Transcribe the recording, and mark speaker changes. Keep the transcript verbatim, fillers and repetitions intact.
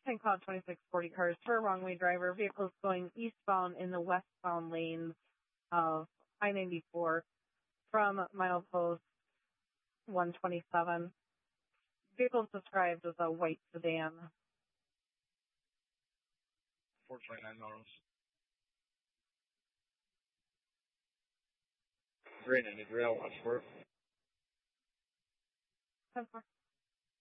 Speaker 1: ten call twenty-six forty cars for a wrong-way driver. Vehicles going eastbound in the westbound lanes of I ninety-four from milepost one twenty-seven. Vehicles described as a white sedan.
Speaker 2: four twenty-nine miles. Green and Israel, watch for it.
Speaker 1: ten four.